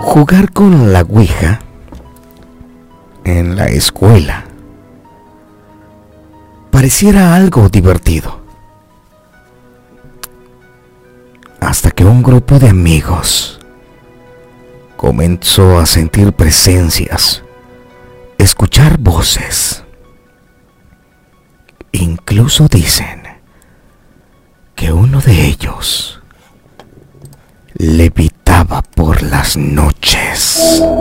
Jugar con la ouija en la escuela pareciera algo divertido, hasta que un grupo de amigos comenzó a sentir presencias, escuchar voces. Incluso dicen que uno de ellos levitaba por las noches.